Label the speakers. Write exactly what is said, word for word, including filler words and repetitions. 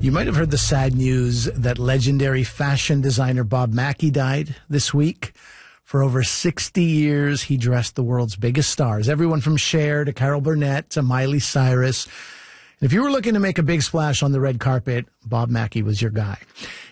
Speaker 1: You might have heard the sad news that legendary fashion designer Bob Mackie died this week. For over sixty years, he dressed the world's biggest stars, everyone from Cher to Carol Burnett to Miley Cyrus. And if you were looking to make a big splash on the red carpet, Bob Mackie was your guy.